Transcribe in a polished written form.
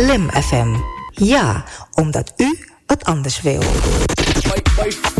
Slim FM. Ja, omdat u het anders wil. Bye, bye.